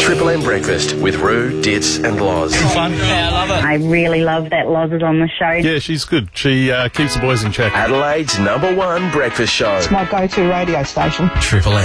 Triple M Breakfast with Roo, Ditz and Loz. Fun. Yeah, I love it. I really love that Loz is on the show. Yeah, she's good. She keeps the boys in check. Adelaide's #1 breakfast show. It's my go-to radio station. Triple M.